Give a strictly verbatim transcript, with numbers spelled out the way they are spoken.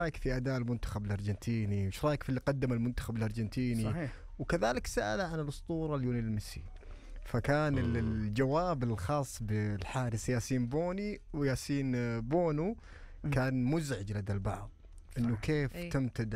رايك في أداء المنتخب الأرجنتيني؟ وش رايك في اللي قدم المنتخب الأرجنتيني؟ صحيح. وكذلك سأل عن الأسطورة ليونيل ميسي، فكان ال- الجواب الخاص بالحارس ياسين بوني وياسين بونو كان مزعج لدى البعض، إنه كيف إيه. تم تدعيم